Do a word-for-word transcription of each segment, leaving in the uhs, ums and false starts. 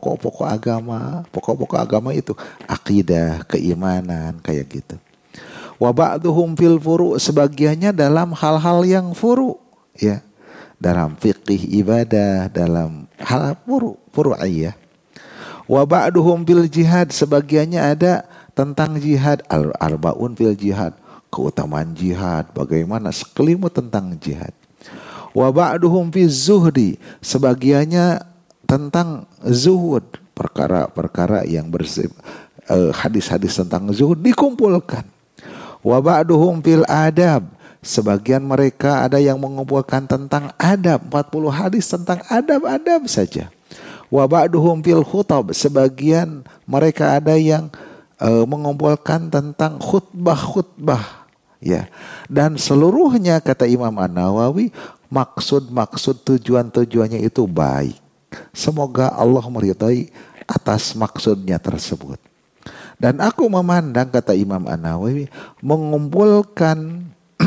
pokok-pokok agama. Pokok-pokok agama itu akidah, keimanan, kayak gitu. Wa ba'duhum fil furu', sebagiannya dalam hal-hal yang furu', ya. Dalam fikih ibadah, dalam hal furu', furu'iyah. Wa ba'duhum fil jihad, sebagiannya ada tentang jihad, al-arbaun fil jihad, keutamaan jihad, bagaimana sekelimut tentang jihad. Wa ba'duhum fi zuhdi, sebagiannya tentang zuhud, perkara-perkara yang bersifat uh, hadis-hadis tentang zuhud dikumpulkan. Wa ba'duhum fil adab, sebagian mereka ada yang mengumpulkan tentang adab, empat puluh hadis tentang adab-adab saja. Wa ba'duhum fil khutab, sebagian mereka ada yang uh, mengumpulkan tentang khutbah-khutbah, ya. Dan seluruhnya, kata Imam An-Nawawi, maksud-maksud tujuan-tujuannya itu baik. Semoga Allah meridai atas maksudnya tersebut. Dan aku memandang, kata Imam An-Nawawi, mengumpulkan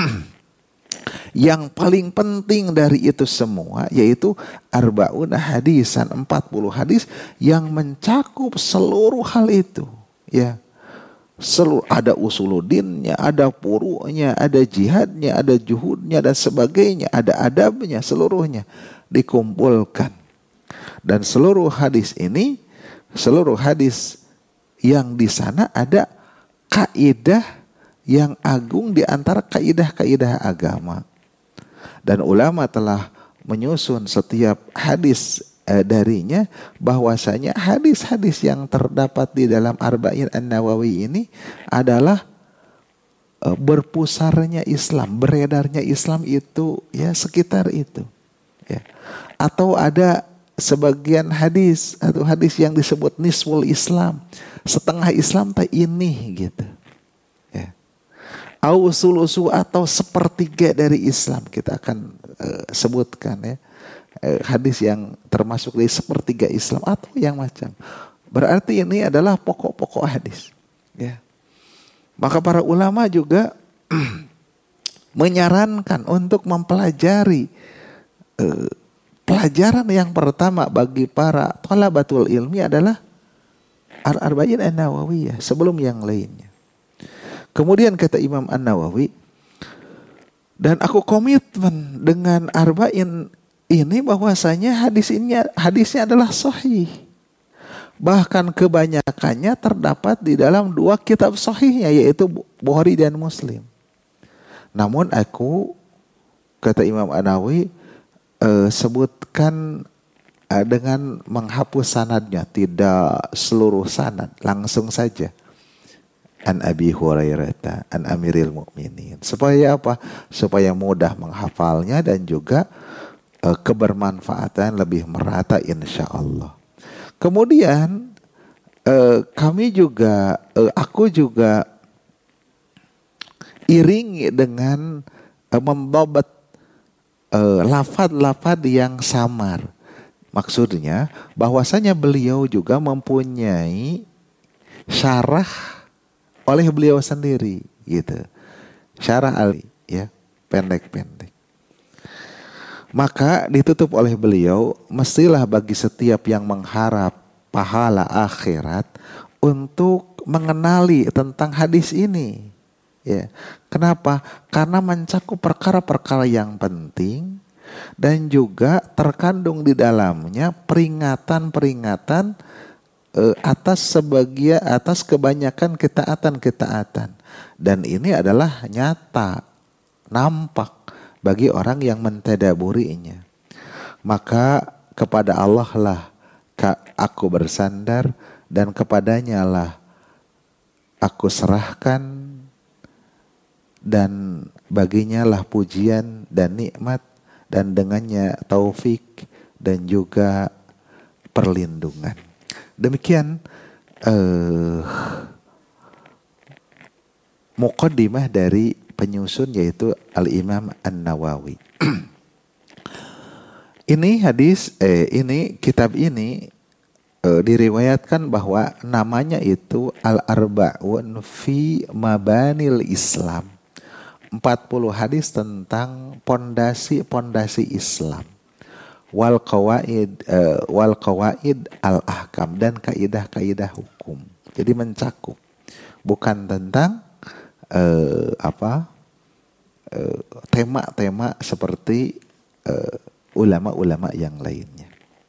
yang paling penting dari itu semua, yaitu arba'una hadisan, empat puluh hadis yang mencakup seluruh hal itu, ya. Seluruh, ada usuluddinnya, ada furu'nya, ada jihadnya, ada juhudnya dan sebagainya, ada adabnya, seluruhnya dikumpulkan. Dan seluruh hadis ini, seluruh hadis yang di sana ada kaidah yang agung di antara kaidah-kaidah agama. Dan ulama telah menyusun setiap hadis eh, darinya, bahwasanya hadis-hadis yang terdapat di dalam Arba'in An-Nawawi ini adalah eh, berpusarnya Islam, beredarnya Islam itu ya sekitar itu. Ya. Atau ada sebagian hadis atau hadis yang disebut nisful Islam, setengah Islam tak ini gitu, ya. Ausulusu, atau sepertiga dari Islam, kita akan uh, sebutkan, ya, uh, hadis yang termasuk dari sepertiga Islam atau yang macam. Berarti ini adalah pokok-pokok hadis, ya. Maka para ulama juga menyarankan untuk mempelajari uh, pelajaran yang pertama bagi para thalabatul ilmi adalah Ar-Arba'in An-Nawawiyah sebelum yang lainnya. Kemudian kata Imam An-Nawawi, dan aku komitmen dengan Arba'in ini bahwasanya hadis ini hadisnya adalah sahih. Bahkan kebanyakannya terdapat di dalam dua kitab sahihnya, yaitu Bukhari dan Muslim. Namun aku, kata Imam An-Nawawi, Uh, sebutkan uh, dengan menghapus sanadnya, tidak seluruh sanad, langsung saja an Abi Hurairah an Amiril Mukminin. Supaya apa? Supaya mudah menghafalnya dan juga uh, kebermanfaatan lebih merata insya Allah. Kemudian uh, kami juga, uh, aku juga iringi dengan uh, membabat Uh, lafad-lafad yang samar. Maksudnya bahwasanya beliau juga mempunyai syarah oleh beliau sendiri, gitu. Syarah Ali, ya, pendek-pendek. Maka ditutup oleh beliau, mestilah bagi setiap yang mengharap pahala akhirat untuk mengenali tentang hadis ini. Ya, kenapa? Karena mencakup perkara-perkara yang penting dan juga terkandung di dalamnya peringatan-peringatan eh, atas sebagian atas kebanyakan ketaatan-ketaatan, dan ini adalah nyata, nampak bagi orang yang mentadaburinya. Maka kepada Allah lah aku bersandar, dan kepadanya lah aku serahkan, dan baginya lah pujian dan nikmat, dan dengannya taufik dan juga perlindungan. Demikian uh, muqaddimah dari penyusun, yaitu Al-Imam An-Nawawi. Ini hadis, eh, ini kitab ini uh, diriwayatkan bahwa namanya itu Al-Arba'un fi Mabanil Islam. empat puluh hadis tentang pondasi-pondasi Islam. wal qawaid uh, wal qawaid al ahkam, dan kaidah-kaidah hukum. Jadi mencakup, bukan tentang uh, apa uh, tema-tema seperti uh, ulama-ulama yang lainnya.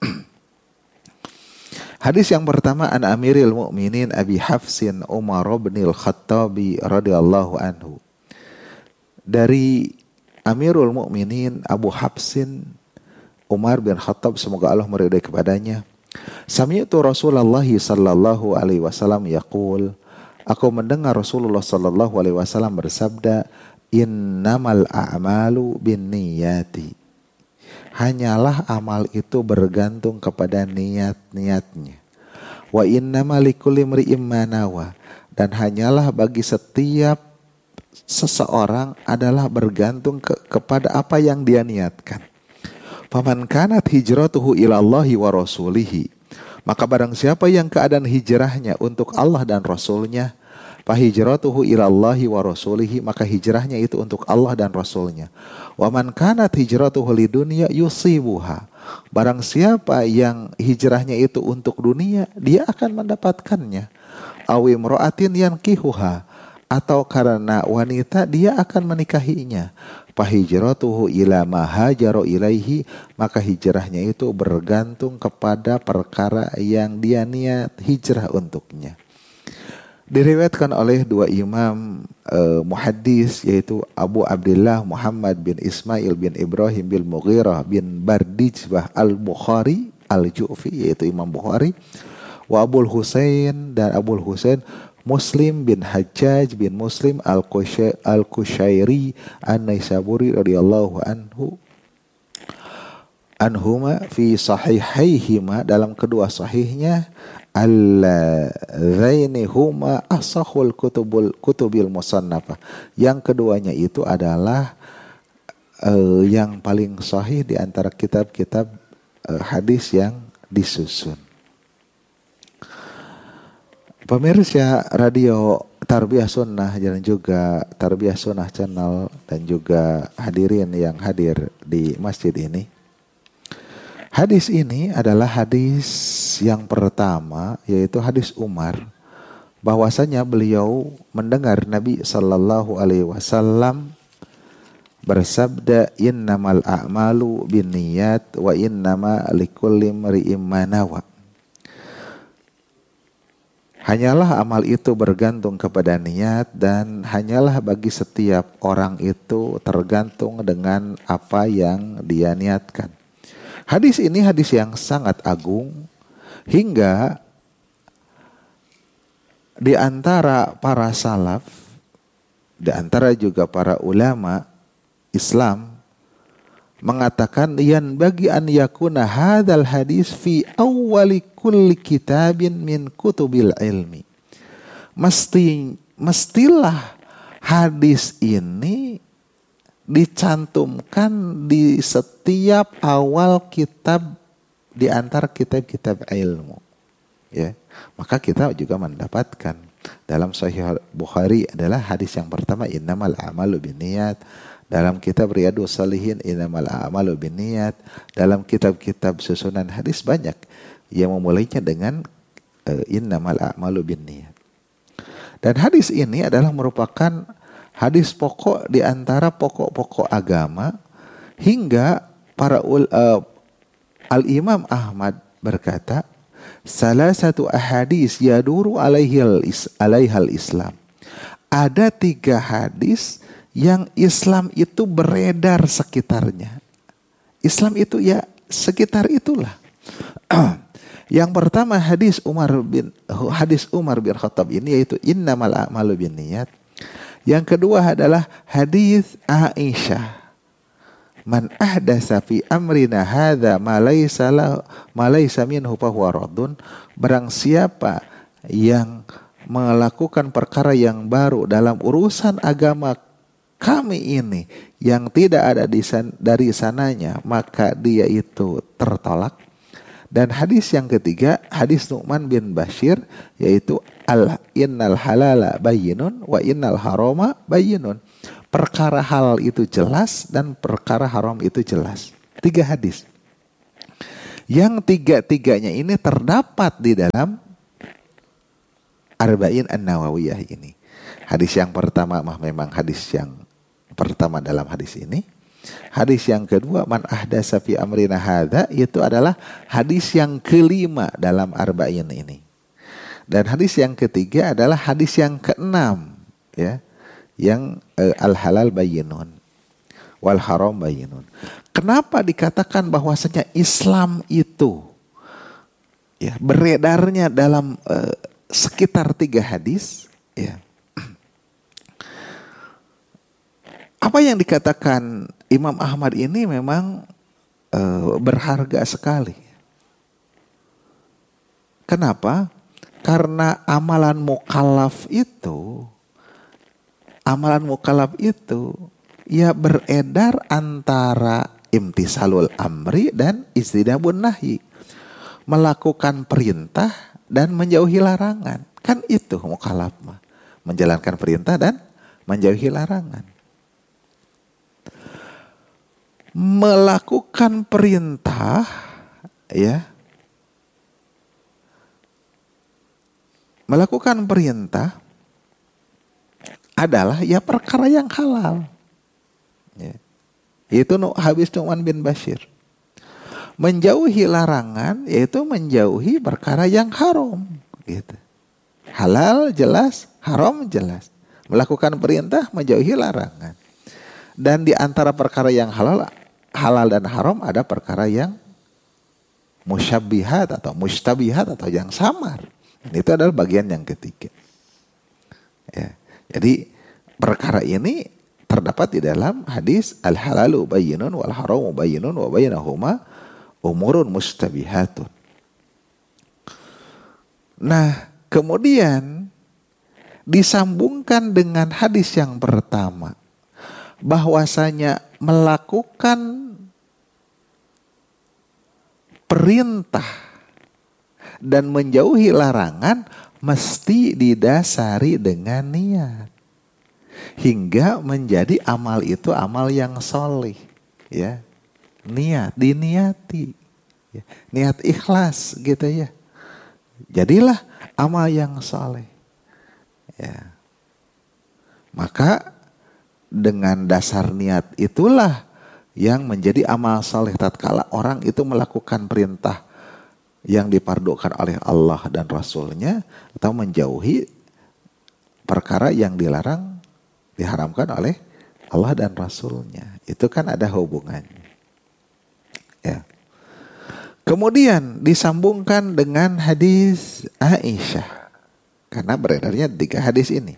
Hadis yang pertama, an Amiril Mukminin Abi Hafsin Umar bin Al-Khattabi radhiyallahu anhu. Dari Amirul Mukminin Abu Hafsin Umar bin Khattab, semoga Allah meridai kepadanya. Sami'tu Rasulullah sallallahu alaihi wasallam yaqul, aku mendengar Rasulullah sallallahu alaihi wasallam bersabda, innamal a'malu binniyati. Hanyalah amal itu bergantung kepada niat-niatnya. Wa innamal likulli imri'in ma nawa, dan hanyalah bagi setiap seseorang adalah bergantung ke, kepada apa yang dia niatkan. Faman kanat hijratuhu ilallahi wa rasulihi, maka barang siapa yang keadaan hijrahnya untuk Allah dan Rasulnya, fa hijratuhu ilallahi wa rasulihi, maka hijrahnya itu untuk Allah dan Rasulnya. Wa man kanat hijratuhu lidunya yusibuha, barang siapa yang hijrahnya itu untuk dunia, dia akan mendapatkannya. Awi imra'atin yankihuha, atau karena wanita dia akan menikahinya. Fahijratuhu ila ma hajara ilaihi, maka hijrahnya itu bergantung kepada perkara yang dia niat hijrah untuknya. Diriwayatkan oleh dua imam uh, muhaddis, yaitu Abu Abdullah Muhammad bin Ismail bin Ibrahim bin Mughirah bin Bardijbah al-Bukhari al-Ju'fi, yaitu Imam Bukhari, wa Abul Husain, dan Abul Husain Muslim bin Hajjaj bin Muslim al-Kushairi an-Naisaburi radhiyallahu anhu anhuma fi sahihaihima, dalam kedua sahihnya, alladzaini huma asahul kutubul kutubil musannafah, yang keduanya itu adalah uh, yang paling sahih di antara kitab-kitab uh, hadis yang disusun. Pemirsa radio Tarbiyah Sunnah dan juga Tarbiyah Sunnah Channel, dan juga hadirin yang hadir di masjid ini, hadis ini adalah hadis yang pertama, yaitu hadis Umar, bahwasanya beliau mendengar Nabi sallallahu alaihi wasallam bersabda, innamal a'malu binniyat wa innama likulli imri'in ma nawa. Hanyalah amal itu bergantung kepada niat, dan hanyalah bagi setiap orang itu tergantung dengan apa yang dia niatkan. Hadis ini hadis yang sangat agung, hingga di antara para salaf, di antara juga para ulama Islam, mengatakan yan bagi an yakuna hadzal hadis fi awwali kulli kitabin min kutubil ilmi. Mesti mestilah hadis ini dicantumkan di setiap awal kitab di antara kitab-kitab ilmu. Ya, maka kita juga mendapatkan dalam Sahih Bukhari adalah hadis yang pertama, innamal a'malu binniyat. Dalam kitab Riyadhus Shalihin, innamal a'malu binniyat. Dalam kitab-kitab susunan hadis banyak yang memulainya dengan uh, innamal a'malu binniyat. Dan hadis ini adalah merupakan hadis pokok di antara pokok-pokok agama, hingga para uh, Al-Imam Ahmad berkata, salah satu ahadis yaduru alaihal alaihal Islam. Ada tiga hadis yang Islam itu beredar sekitarnya. Islam itu ya sekitar itulah. Yang pertama hadis Umar bin hadis Umar bin Khattab ini, yaitu innamal a'malu binniyat. Yang kedua adalah hadis Aisyah, man ahdatsa fi amrina hadza ma laysa la ma laysa minhu fa huwa raddun. Barang siapa yang melakukan perkara yang baru dalam urusan agama kami ini yang tidak ada di san, dari sananya, maka dia itu tertolak. Dan hadis yang ketiga, hadis Nu'man bin Bashir, yaitu al innal halala bayyinun wa innal harama bayyinun. Perkara halal itu jelas dan perkara haram itu jelas. Tiga hadis. Yang tiga-tiganya ini terdapat di dalam Arba'in An-Nawawiyah ini. Hadis yang pertama mah memang hadis yang pertama dalam hadis ini. Hadis yang kedua, man ahdasa fi amrina hadza, itu adalah hadis yang kelima dalam Arba'in ini. Dan hadis yang ketiga adalah hadis yang keenam, ya, yang eh, al-halal bayyinun wal haram bayyinun. Kenapa dikatakan bahwasanya Islam itu ya beredarnya dalam eh, sekitar tiga hadis, ya. Apa yang dikatakan Imam Ahmad ini memang uh, berharga sekali. Kenapa? Karena amalan mukallaf itu, amalan mukallaf itu ya beredar antara imtisalul amri dan ijtinabun nahyi. Melakukan perintah dan menjauhi larangan. Kan itu mukallaf mah. Menjalankan perintah dan menjauhi larangan. Melakukan perintah, ya, melakukan perintah adalah ya perkara yang halal, ya. Itu hadis Nu'man bin Bashir. Menjauhi larangan yaitu menjauhi perkara yang haram, gitu. Halal jelas, haram jelas. Melakukan perintah, menjauhi larangan. Dan di antara perkara yang halal halal dan haram ada perkara yang musyabbihat atau mustabihat atau yang samar. Itu adalah bagian yang ketiga. Ya. Jadi perkara ini terdapat di dalam hadis al-halalu bayyinun wal haramu bayyinun wa bainahuma umurun mustabihatun. Nah, kemudian disambungkan dengan hadis yang pertama, bahwasanya melakukan perintah dan menjauhi larangan mesti didasari dengan niat hingga menjadi amal itu amal yang soleh, ya. Niat diniati, ya. Niat ikhlas gitu ya. Jadilah amal yang soleh, ya. Maka dengan dasar niat itulah yang menjadi amal saleh tatkala orang itu melakukan perintah yang dipardukan oleh Allah dan Rasulnya atau menjauhi perkara yang dilarang diharamkan oleh Allah dan Rasulnya. Itu kan ada hubungannya, ya. Kemudian disambungkan dengan hadis Aisyah karena beredarnya tiga hadis ini.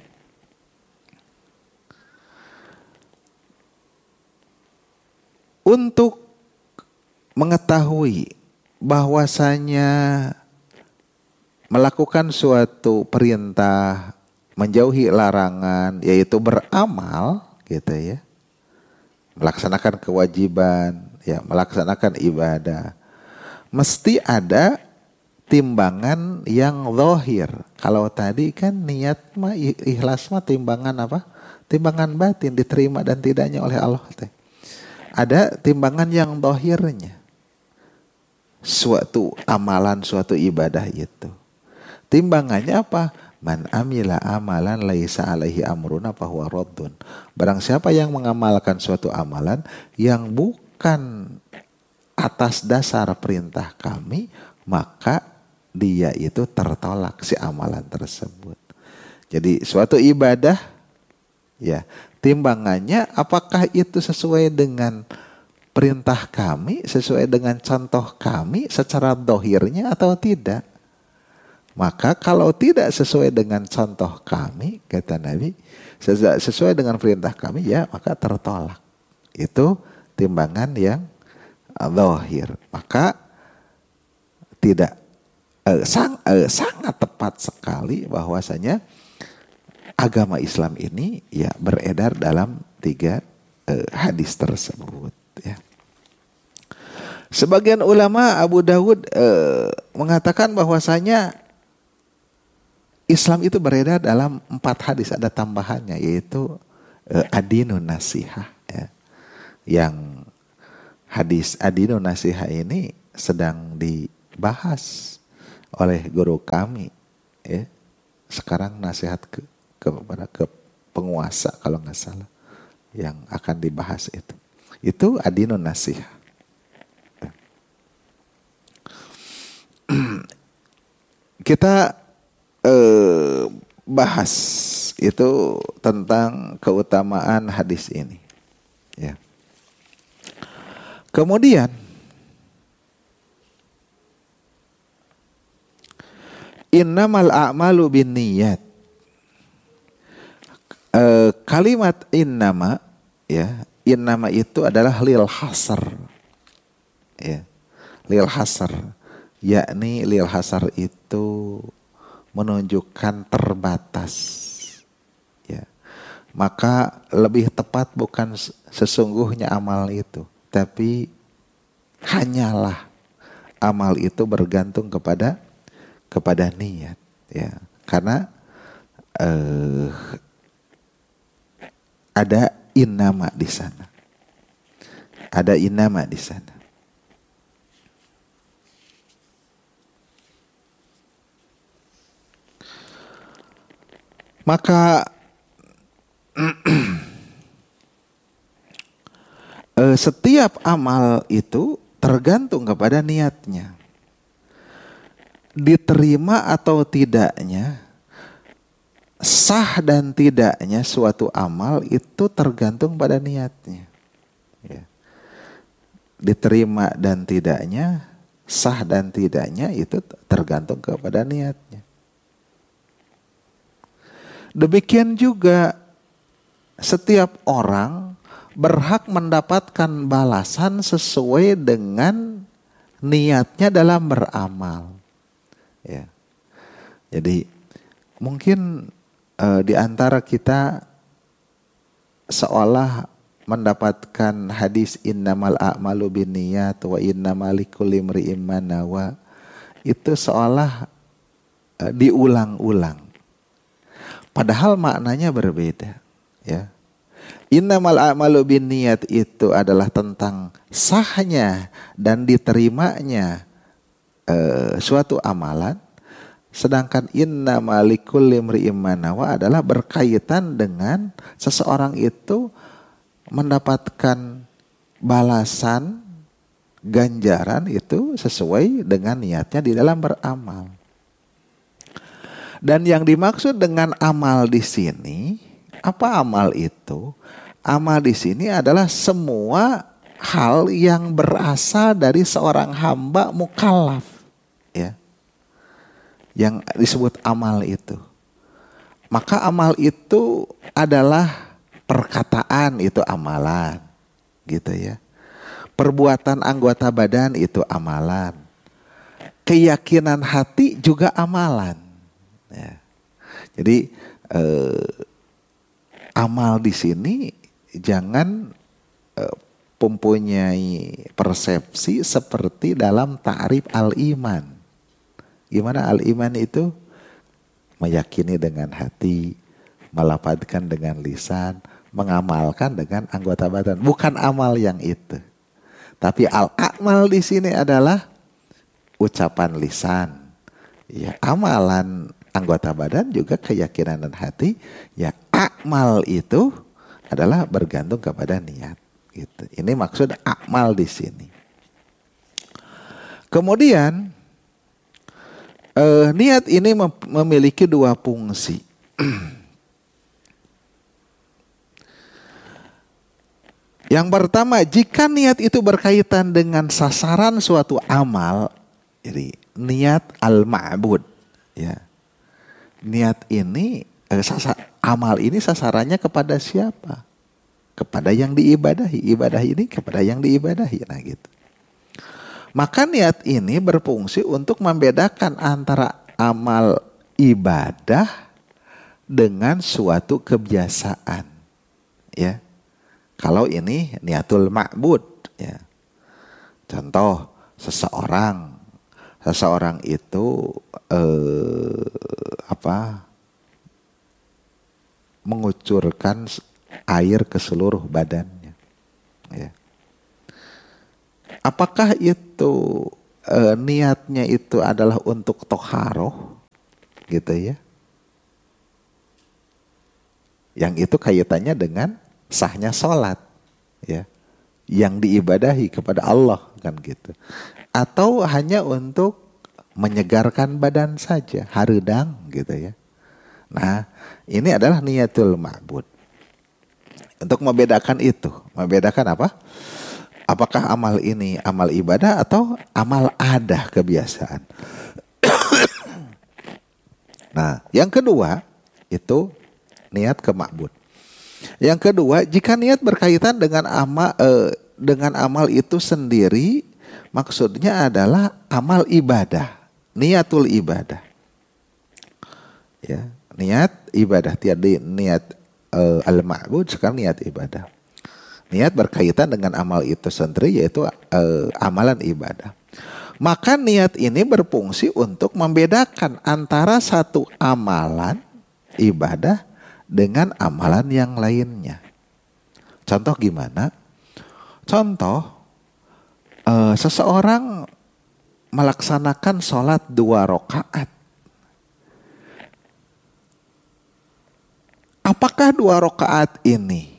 Untuk mengetahui bahwasanya melakukan suatu perintah, menjauhi larangan, yaitu beramal, gitu ya, melaksanakan kewajiban, ya, melaksanakan ibadah, mesti ada timbangan yang zahir. Kalau tadi kan niat mah ikhlas mah timbangan apa? Timbangan batin, diterima dan tidaknya oleh Allah teh. Ada timbangan yang zahirnya. Suatu amalan, suatu ibadah itu. Timbangannya apa? Man amila amalan laisa alaihi amruna fahuwa raddun. Barang siapa yang mengamalkan suatu amalan yang bukan atas dasar perintah kami, maka dia itu tertolak si amalan tersebut. Jadi suatu ibadah, ya, timbangannya apakah itu sesuai dengan perintah kami, sesuai dengan contoh kami secara dohirnya atau tidak. Maka kalau tidak sesuai dengan contoh kami, kata Nabi, sesuai dengan perintah kami, ya maka tertolak. Itu timbangan yang dohir. Maka tidak eh, sang, eh, sangat tepat sekali bahwasanya agama Islam ini ya beredar dalam tiga eh, hadis tersebut, ya. Sebagian ulama Abu Dawud eh, mengatakan bahwasanya Islam itu beredar dalam empat hadis, ada tambahannya yaitu eh, adinun nasihah, ya. Yang hadis adinun nasihah ini sedang dibahas oleh guru kami, ya. Sekarang nasihat ke kepada ke penguasa kalau nggak salah yang akan dibahas itu. Itu adinun nasihat. Kita eh, bahas itu tentang keutamaan hadis ini. Ya. Kemudian innamal a'malu binniyat. E, kalimat innama, ya, innama itu adalah lil hasar. Ya. Lil hasar, yakni lil hasar itu menunjukkan terbatas. Ya. Maka lebih tepat bukan sesungguhnya amal itu, tapi hanyalah amal itu bergantung kepada kepada niat, ya, karena uh, ada innama di sana, ada innama di sana. Maka uh, setiap amal itu tergantung kepada niatnya. Diterima atau tidaknya, sah dan tidaknya suatu amal itu tergantung pada niatnya. Ya. Diterima dan tidaknya, sah dan tidaknya itu tergantung kepada niatnya. Demikian juga setiap orang berhak mendapatkan balasan sesuai dengan niatnya dalam beramal. Ya. Jadi mungkin uh, di antara kita seolah mendapatkan hadis innamal a'malu binniyat wa innamal likulli imri'in ma nawa itu seolah uh, diulang-ulang. Padahal maknanya berbeda, ya. Innamal a'malu binniyat itu adalah tentang sahnya dan diterimanya Uh, suatu amalan, sedangkan innama likulli imri'in ma nawa adalah berkaitan dengan seseorang itu mendapatkan balasan ganjaran itu sesuai dengan niatnya di dalam beramal. Dan yang dimaksud dengan amal di sini, apa amal itu? Amal di sini adalah semua hal yang berasal dari seorang hamba mukallaf. Ya, yang disebut amal itu. Maka amal itu adalah perkataan, itu amalan, gitu ya. Perbuatan anggota badan itu amalan. Keyakinan hati juga amalan. Ya. Jadi eh, amal di sini jangan eh, mempunyai persepsi seperti dalam ta'rif al-iman. Gimana al-iman itu? Meyakini dengan hati, melafadzkan dengan lisan, mengamalkan dengan anggota badan. Bukan amal yang itu. Tapi al-a'mal di sini adalah ucapan lisan. Ya, amalan anggota badan juga keyakinan dan hati. Ya, a'mal itu adalah bergantung kepada niat. Gitu. Ini maksud a'mal di sini. Kemudian Uh, niat ini mem- memiliki dua fungsi. Yang pertama, jika niat itu berkaitan dengan sasaran suatu amal, jadi niat al-ma'bud, ya. Niat ini, eh, sasa- amal ini sasarannya kepada siapa? Kepada yang diibadahi. Ibadah ini kepada yang diibadahi, nah gitu. Maka niat ini berfungsi untuk membedakan antara amal ibadah dengan suatu kebiasaan. Ya. Kalau ini niatul ma'bud, ya. Contoh, seseorang seseorang itu eh, apa? mengucurkan air ke seluruh badannya. Ya. Apakah itu eh, niatnya itu adalah untuk toharoh, gitu ya. Yang itu kaitannya dengan sahnya sholat, ya, yang diibadahi kepada Allah kan gitu. Atau hanya untuk menyegarkan badan saja, haredang gitu ya. Nah, ini adalah niatul ma'bud. Untuk membedakan itu, membedakan apa? Apakah amal ini amal ibadah atau amal adah kebiasaan. Nah, yang kedua itu niat ke ma'bud. Yang kedua, jika niat berkaitan dengan amal eh, dengan amal itu sendiri, maksudnya adalah amal ibadah, niatul ibadah. Ya, niat ibadah, tiada niat uh, al-ma'bud, sekarang niat ibadah. Niat berkaitan dengan amal itu sendiri, yaitu uh, amalan ibadah. Maka niat ini berfungsi untuk membedakan antara satu amalan ibadah dengan amalan yang lainnya. Contoh gimana? Contoh, uh, seseorang melaksanakan sholat dua rakaat. Apakah dua rakaat ini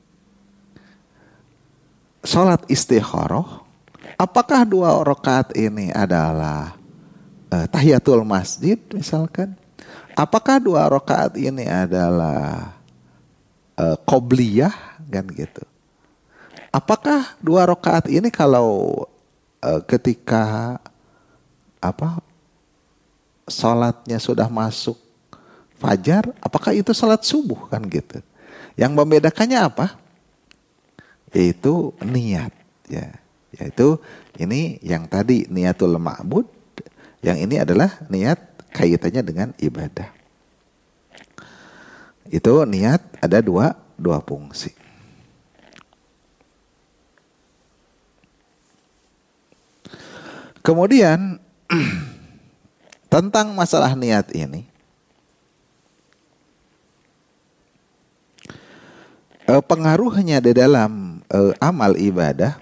sholat istikharah? Apakah dua rakaat ini adalah uh, tahiyatul masjid misalkan? Apakah dua rakaat ini adalah uh, qobliyah kan gitu? Apakah dua rakaat ini kalau uh, ketika apa sholatnya sudah masuk fajar, apakah itu salat subuh kan gitu? Yang membedakannya apa? Yaitu niat, ya. Yaitu ini yang tadi niatul ma'bud, yang ini adalah niat kaitannya dengan ibadah. Itu niat ada dua dua fungsi. Kemudian tentang masalah niat ini, Uh, pengaruhnya di dalam uh, amal ibadah,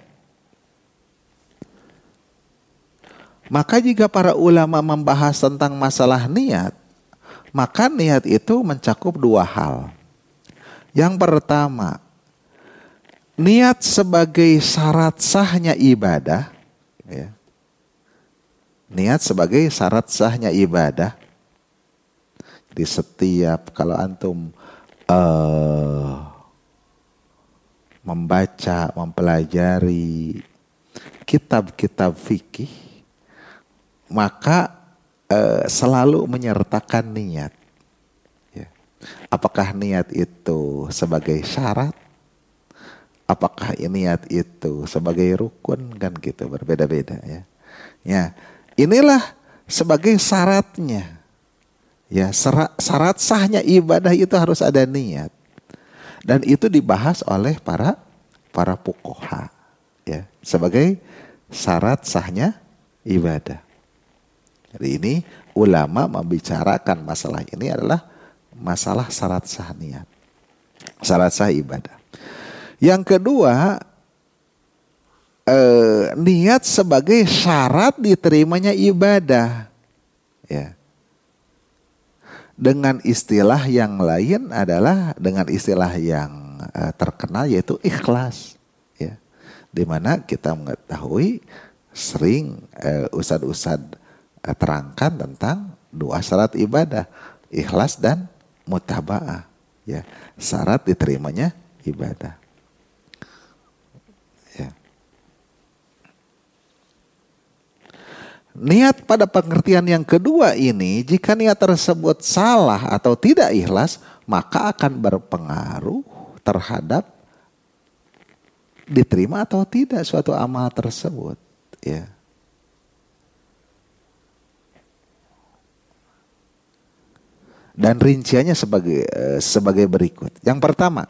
maka jika para ulama membahas tentang masalah niat, maka niat itu mencakup dua hal. Yang pertama, niat sebagai syarat sahnya ibadah, ya. Niat sebagai syarat sahnya ibadah. Di setiap kalau antum uh, membaca, mempelajari kitab-kitab fikih, maka eh, selalu menyertakan niat. Ya. Apakah niat itu sebagai syarat? Apakah niat itu sebagai rukun? Kan gitu, berbeda-beda ya. Ya, inilah sebagai syaratnya. Ya, syarat, syarat sahnya ibadah itu harus ada niat. Dan itu dibahas oleh para para fuqaha, ya, sebagai syarat sahnya ibadah. Jadi ini ulama membicarakan masalah ini adalah masalah syarat sah niat, syarat sah ibadah. Yang kedua, eh, niat sebagai syarat diterimanya ibadah, ya. Dengan istilah yang lain adalah dengan istilah yang uh, terkenal yaitu ikhlas, ya. Di mana kita mengetahui sering uh, ustad-ustad uh, terangkan tentang dua syarat ibadah, ikhlas dan mutaba'ah, ya, syarat diterimanya ibadah. Ya. Niat pada pengertian yang kedua ini, jika niat tersebut salah atau tidak ikhlas, maka akan berpengaruh terhadap diterima atau tidak suatu amal tersebut, ya. Dan rinciannya sebagai sebagai berikut. Yang pertama,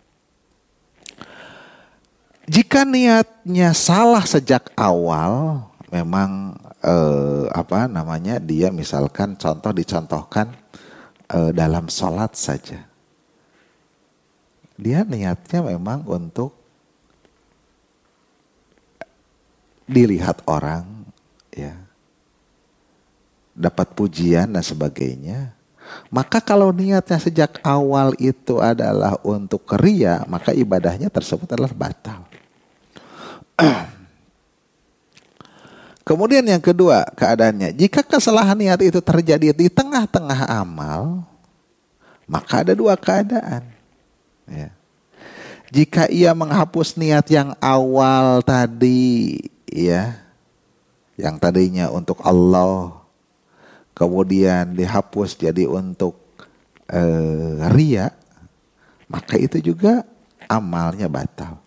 jika niatnya salah sejak awal, memang eh, apa namanya dia misalkan contoh dicontohkan eh, dalam sholat saja, dia niatnya memang untuk dilihat orang, ya, dapat pujian dan sebagainya. Maka kalau niatnya sejak awal itu adalah untuk riya, maka ibadahnya tersebut adalah batal. Kemudian yang kedua keadaannya, jika kesalahan niat itu terjadi di tengah-tengah amal, maka ada dua keadaan. Ya. Jika ia menghapus niat yang awal tadi, ya, yang tadinya untuk Allah, kemudian dihapus jadi untuk uh, riya, maka itu juga amalnya batal.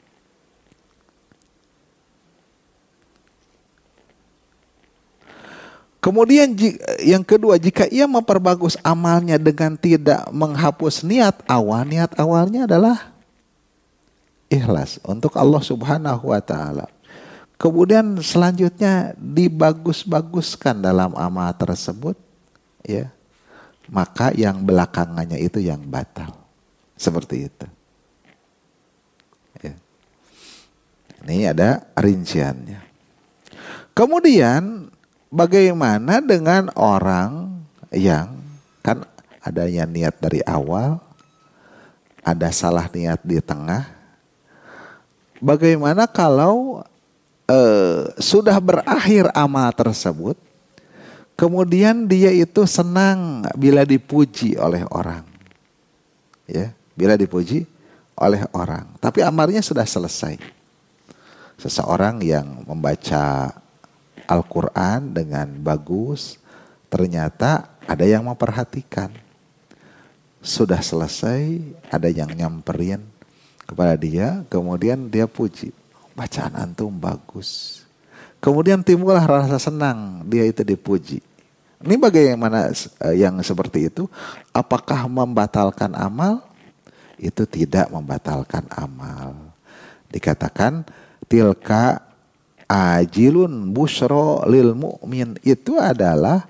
Kemudian yang kedua, jika ia memperbagus amalnya dengan tidak menghapus niat awal, niat awalnya adalah ikhlas untuk Allah Subhanahu wa taala. Kemudian selanjutnya dibagus-baguskan dalam amal tersebut, ya. Maka yang belakangannya itu yang batal. Seperti itu. Ya. Ini ada rinciannya. Kemudian bagaimana dengan orang yang kan adanya niat dari awal, ada salah niat di tengah. Bagaimana kalau eh, sudah berakhir amal tersebut, kemudian dia itu senang bila dipuji oleh orang, ya, bila dipuji oleh orang, tapi amalnya sudah selesai. Seseorang yang membaca Al-Quran dengan bagus, ternyata ada yang memperhatikan. Sudah selesai, ada yang nyamperin kepada dia, kemudian dia puji, bacaan antum bagus. Kemudian timbullah rasa senang dia itu dipuji. Ini bagaimana yang seperti itu? Apakah membatalkan amal? Itu tidak membatalkan amal. Dikatakan tilka ajilun busyra lil mu'min, itu adalah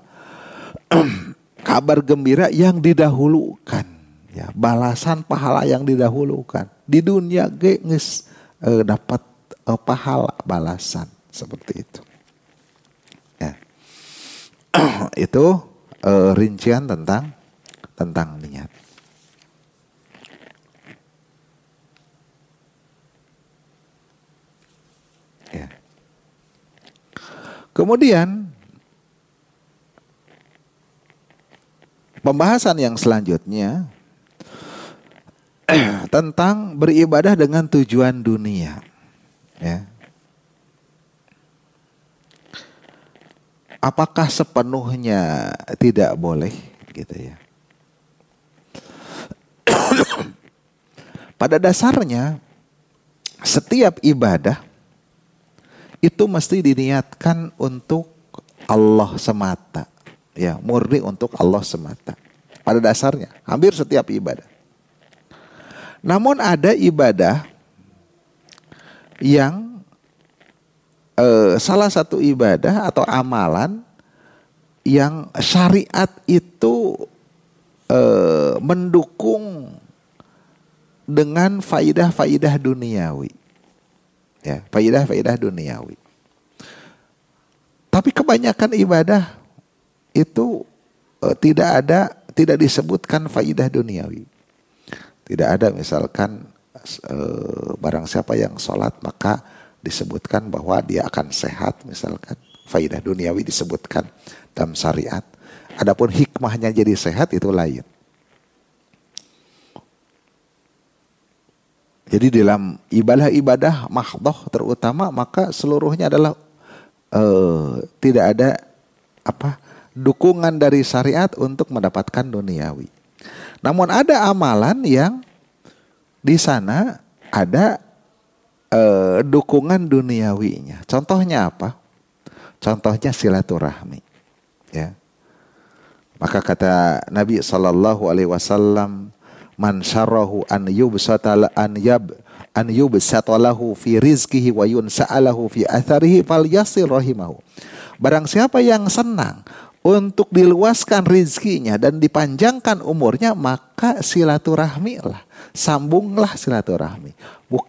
kabar gembira yang didahulukan, ya, balasan pahala yang didahulukan. Di dunia ge geus eh, dapat eh, pahala balasan seperti itu. Ya. Itu eh, rincian tentang tentang niat. Ya. Kemudian pembahasan yang selanjutnya tentang beribadah dengan tujuan dunia, ya. Apakah sepenuhnya tidak boleh, gitu ya? Pada dasarnya setiap ibadah itu mesti diniatkan untuk Allah semata, ya, murni untuk Allah semata. Pada dasarnya hampir setiap ibadah. Namun ada ibadah yang eh, salah satu ibadah atau amalan yang syariat itu eh, mendukung dengan faidah-faidah duniawi. Ya, faidah-faidah duniawi. Tapi kebanyakan ibadah itu uh, tidak ada, tidak disebutkan faidah duniawi. Tidak ada misalkan uh, barang siapa yang sholat maka disebutkan bahwa dia akan sehat, misalkan faidah duniawi disebutkan dalam syariat. Adapun hikmahnya jadi sehat itu lain. Jadi dalam ibadah-ibadah mahdhah terutama maka seluruhnya adalah uh, tidak ada apa dukungan dari syariat untuk mendapatkan duniawi. Namun ada amalan yang di sana ada uh, dukungan duniawinya. Contohnya apa? Contohnya silaturahmi. Ya. Maka kata Nabi sallallahu alaihi wasallam, man syarahu an yubsata an yab an yubsata lahu fi rizqihi wa yunsa'alahu fi atharihi falyasil rahimahu. Barang siapa yang senang untuk diluaskan rizkinya dan dipanjangkan umurnya, maka silaturahmilah, sambunglah silaturahmi.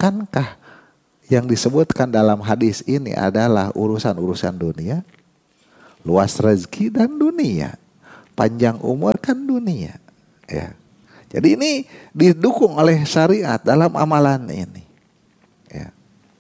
Bukankah yang disebutkan dalam hadis ini adalah urusan-urusan dunia? luas rezeki dan dunia, panjang umur kan dunia, ya. Jadi ini didukung oleh syariat dalam amalan ini, ya.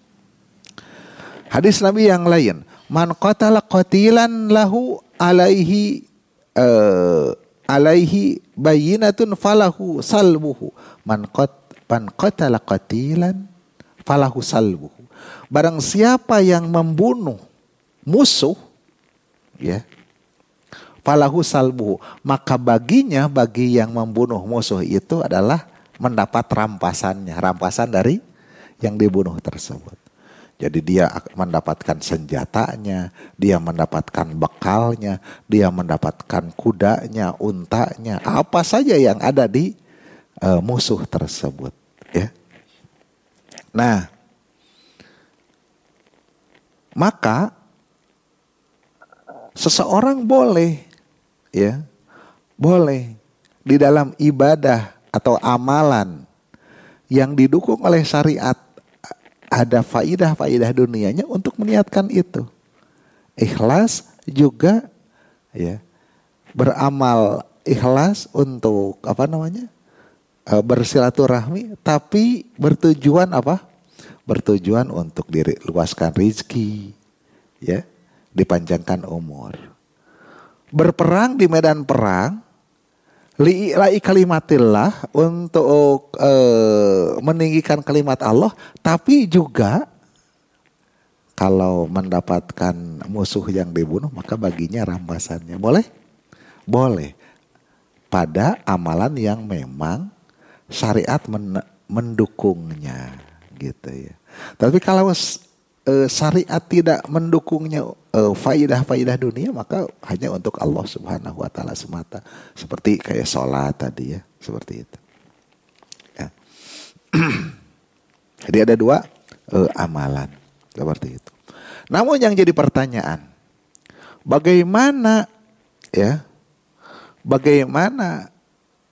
Hadis Nabi yang lain, man qatala qatilan lahu alaihi uh, alaihi bayyinatun falahu salbuhu. Man qat man qatala qatilan falahu salbuhu. Barang siapa yang membunuh musuh, ya, falahu salbuhu, maka baginya, bagi yang membunuh musuh itu adalah mendapat rampasannya, rampasan dari yang dibunuh tersebut. Jadi dia mendapatkan senjatanya, dia mendapatkan bekalnya, dia mendapatkan kudanya, untanya, apa saja yang ada di uh, musuh tersebut, ya. Nah, maka seseorang boleh, ya, boleh di dalam ibadah atau amalan yang didukung oleh syariat, ada faidah-faidah dunianya untuk meniatkan itu. Ikhlas juga, ya, beramal ikhlas untuk apa namanya? E, bersilaturahmi, tapi bertujuan apa? Bertujuan untuk diri luaskan rezeki, ya, dipanjangkan umur. Berperang di medan perang, li'ila'i kalimatillah, untuk uh, meninggikan kalimat Allah, tapi juga kalau mendapatkan musuh yang dibunuh maka baginya rampasannya. Boleh? Boleh. Pada amalan yang memang syariat men- mendukungnya, gitu ya. Tapi kalau uh, syariat tidak mendukungnya, uh, faidah-faidah dunia, maka hanya untuk Allah Subhanahu wa taala semata. Seperti kayak sholat tadi, ya, seperti itu. Ya. Jadi ada dua uh, amalan seperti itu. Namun yang jadi pertanyaan, bagaimana, ya? Bagaimana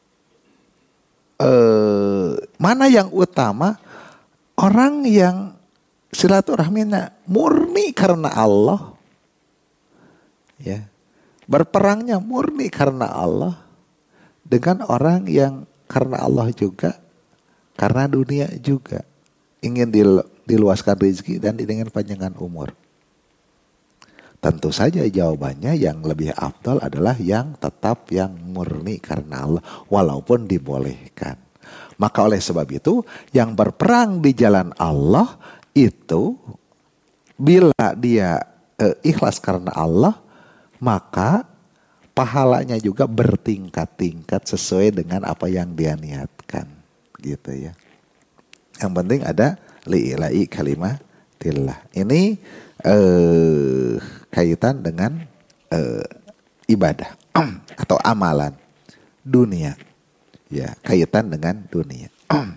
uh, mana yang utama? Orang yang silaturahminya murni karena Allah, ya, berperangnya murni karena Allah, dengan orang yang karena Allah juga, karena dunia juga, ingin diluaskan rezeki dan ingin panjangkan umur. Tentu saja jawabannya yang lebih afdal adalah yang tetap yang murni karena Allah, walaupun dibolehkan. Maka oleh sebab itu, yang berperang di jalan Allah itu, bila dia eh, ikhlas karena Allah, maka pahalanya juga bertingkat-tingkat sesuai dengan apa yang dia niatkan, gitu ya. Yang penting ada li'ila'i kalimatillah. Ini eh, kaitan dengan eh, ibadah atau amalan dunia, ya, kaitan dengan dunia.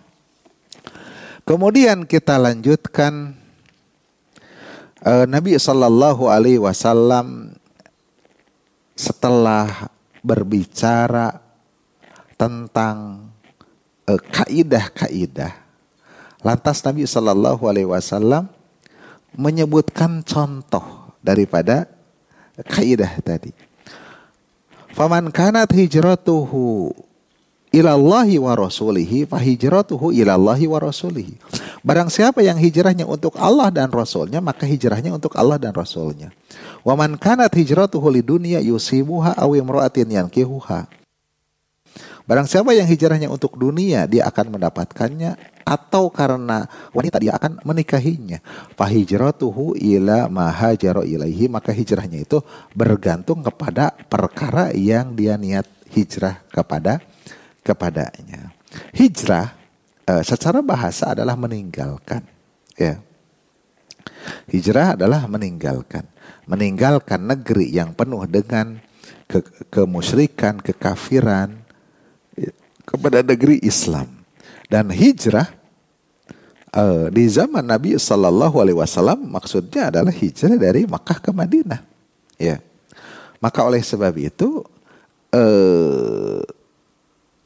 Kemudian kita lanjutkan, uh, Nabi Shallallahu Alaihi Wasallam setelah berbicara tentang uh, kaidah-kaidah, lantas Nabi Shallallahu Alaihi Wasallam menyebutkan contoh daripada kaidah tadi. Faman kanat hijratuhu ilallahi wa rasulihi fa hijratuhu ilallahi wa rasulihi. Barang siapa yang hijrahnya untuk Allah dan Rasulnya, maka hijrahnya untuk Allah dan Rasulnya. Wa man kanat hijratuhu lidunya yusibuha aw imra'atin yankihuha. Barang siapa yang hijrahnya untuk dunia, dia akan mendapatkannya, atau karena wanita dia akan menikahinya. Fa hijratuhu ila ma hajara ilaihi, maka hijrahnya itu bergantung kepada perkara yang dia niat hijrah kepada kepadanya. Hijrah e, secara bahasa adalah meninggalkan, ya. Hijrah adalah meninggalkan, meninggalkan negeri yang penuh dengan ke, kemusyrikan, kekafiran, ya, kepada negeri Islam. Dan hijrah e, di zaman Nabi Sallallahu Alaihi Wasallam maksudnya adalah hijrah dari Makkah ke Madinah, ya. Maka oleh sebab itu, e,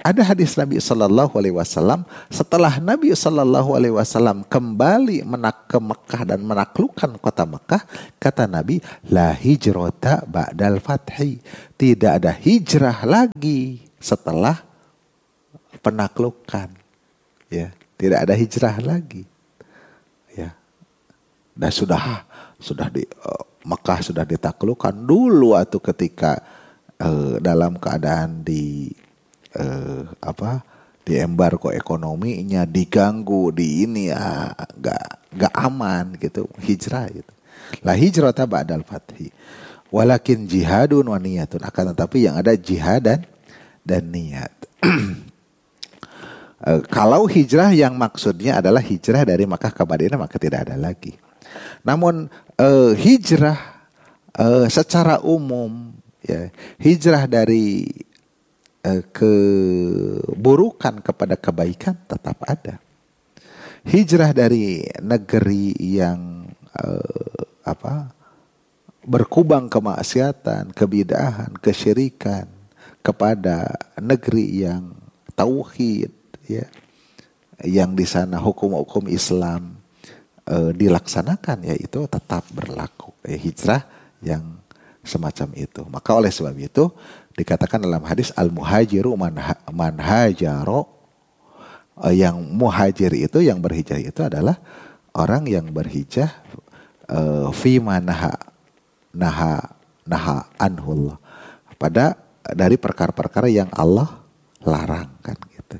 ada hadis Nabi Sallallahu Alaihi Wasallam setelah Nabi Sallallahu Alaihi Wasallam kembali menak ke Mekah dan menaklukkan kota Mekah, kata Nabi, la hijrata ba'dal fathi, tidak ada hijrah lagi setelah penaklukan, ya, tidak ada hijrah lagi, ya, dan sudah sudah di uh, Mekah sudah ditaklukkan dulu atau ketika uh, dalam keadaan di uh, apa di embargo ekonominya, diganggu, di ini ya nggak nggak aman gitu, hijrah gitu. La hijrata ba'dal fathi, walakin jihadun wa niyatun, akan tetapi yang ada jihad dan dan niat. Uh, kalau hijrah yang maksudnya adalah hijrah dari Makkah ke Madinah, maka tidak ada lagi. Namun uh, hijrah uh, secara umum, ya, hijrah dari uh, keburukan kepada kebaikan tetap ada. Hijrah dari negeri yang uh, apa berkubang kemaksiatan, kebid'ahan, kesyirikan kepada negeri yang tauhid, ya, yang di sana hukum-hukum Islam e, dilaksanakan, ya, itu tetap berlaku, ya, hijrah yang semacam itu. Maka oleh sebab itu dikatakan dalam hadis al-muhajiru man, man hajaro, e, yang muhajir itu, yang berhijrah itu adalah orang yang berhijrah e, fi manaha naha naha anhullah, pada dari perkara-perkara yang Allah larang, kan gitu.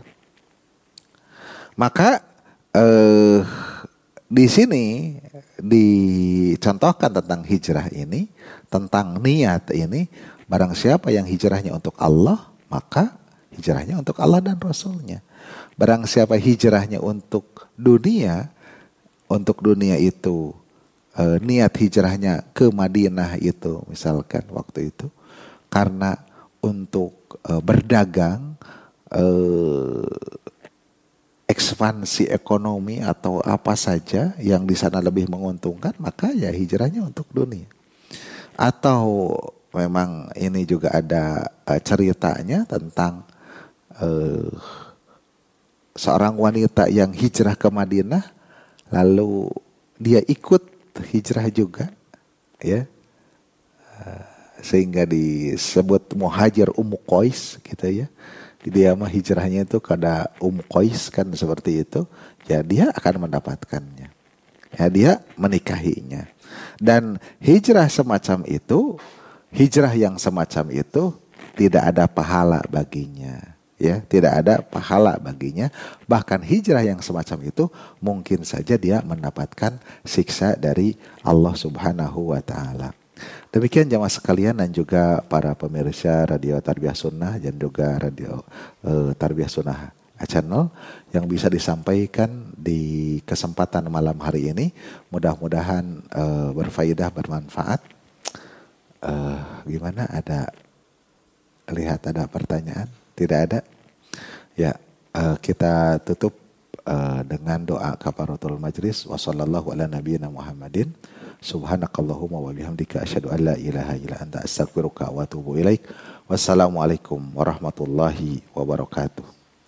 Maka eh, di sini dicontohkan tentang hijrah ini, tentang niat ini. Barang siapa yang hijrahnya untuk Allah, maka hijrahnya untuk Allah dan Rasulnya. Barang siapa hijrahnya untuk dunia, untuk dunia itu eh, niat hijrahnya ke Madinah itu, misalkan waktu itu karena untuk eh, berdagang, eh, ekspansi ekonomi atau apa saja yang di sana lebih menguntungkan, maka ya hijrahnya untuk dunia. Atau memang ini juga ada uh, ceritanya tentang uh, seorang wanita yang hijrah ke Madinah, lalu dia ikut hijrah juga, ya, uh, sehingga disebut muhajir Ummu Qais gitu, ya. Dia mah hijrahnya itu kepada Ummu Qais, kan seperti itu. Ya, dia akan mendapatkannya. Ya, dia menikahinya. Dan hijrah semacam itu, hijrah yang semacam itu tidak ada pahala baginya. Ya, tidak ada pahala baginya. Bahkan hijrah yang semacam itu mungkin saja dia mendapatkan siksa dari Allah Subhanahu wa taala. Demikian jamaah sekalian dan juga para pemirsa Radio Tarbiyah Sunnah dan juga Radio uh, Tarbiyah Sunnah Channel yang bisa disampaikan di kesempatan malam hari ini. Mudah-mudahan uh, berfaedah, bermanfaat. Uh, gimana, ada lihat ada pertanyaan? Tidak ada? Ya, uh, kita tutup uh, dengan doa kafaratul majlis. Wassallallahu ala nabiyyina Muhammadin. Subhanakallahumma wa bihamdika asyhadu an la ilaha illa anta astaghfiruka wa atubu ilaik. Wassalamualaikum warahmatullahi wabarakatuh.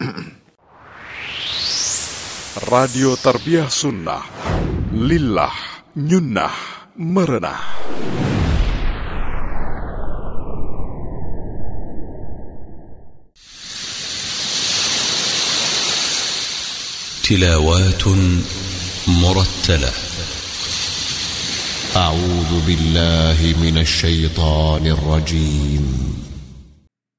Radio Tarbiyah Sunnah, lillah nyunnah merenah. تلاوات مرتلة. أعوذ بالله من الشيطان الرجيم.